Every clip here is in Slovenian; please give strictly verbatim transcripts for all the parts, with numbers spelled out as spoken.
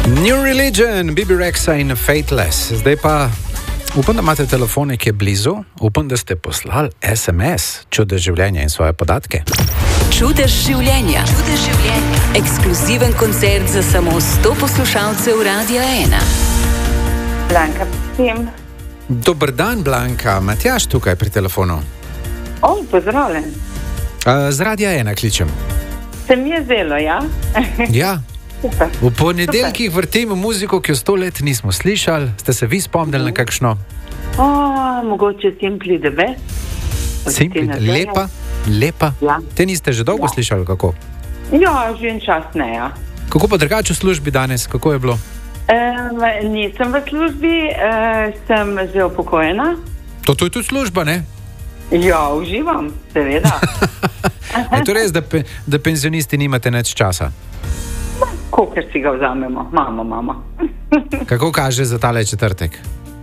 New Religion, B B Rexa in Fateless. Zdaj pa upam, da imate telefone, ki je blizu. Upam, da ste poslali S M S Čudež življenja in svoje podatke. Čudež življenja. Čudež življenja. Ekskluziven koncert za samo sto poslušalcev Radia ena. Blanka, vsem. Dober dan, Blanka. Matjaž tukaj pri telefonu. O, pozdravljen. Uh, z Radia ena kličem. Se mi je zelo, ja? Ja. Super. V ponedeljkih vrtimo muziko, ki jo sto let nismo slišali. Ste se vi spomnili na kakšno? O, mogoče Simply the Best. Simply, lepa, lepa. Ja. Te niste že dolgo Ja. slišali, kako? Ja, že en čas ne, ja. Kako pa drugače v službi danes? Kako je bilo? Um, nisem v službi, uh, sem že upokojena. To, to je tudi služba, ne? Ja, uživam, seveda. Je to res, da, pe, da penzionisti nimate več časa? Kolikor si ga vzamemo, mama, mama. Kako kaže za tale četrtek?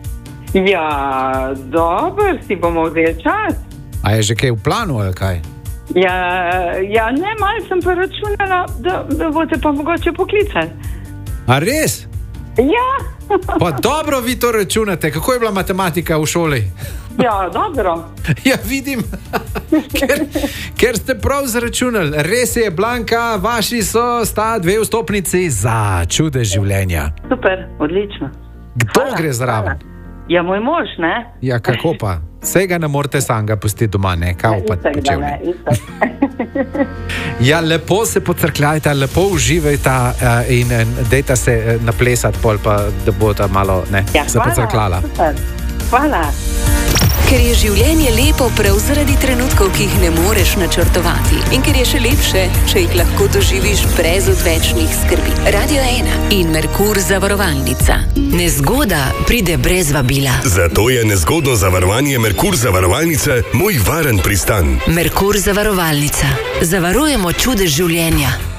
Ja, dobro, si bomo vzeli čas. A je že kaj v planu ali kaj? Ja, ja ne, malo sem pa računala, da, da boste pa mogoče poklicali. A res? Ja. Pa dobro vi to računate. Kako je bila matematika v šoli? Ja, dobro. Ja, vidim, ker, ker ste prav zračunali. Res je, Blanka, vaši so sta dve vstopnici za Čudež življenja. Super, odlično. Kdo Hvala, gre zraven? hvala. Ja, moj mož, ne? Ja, kako pa? Vsega ne morete samega pustiti doma, ne? Kao pa Itak, da počevne. ne, itak. Ja, lepo se pocrkljajte, lepo uživajte uh, in uh, dejte se uh, naplesati pol, pa da boste malo ne, Ja, se hvala, pocrkljala. super. Hvala. Ker je življenje lepo prav zaradi trenutkov, ki jih ne moreš načrtovati. In ker je še lepše, če jih lahko doživiš brez odvečnih skrbi. Radio ena in Merkur zavarovalnica. Nezgoda pride brez vabila. Zato je nezgodno zavarovanje Merkur zavarovalnice moj varen pristan. Merkur zavarovalnica. Zavarujemo čudež življenja.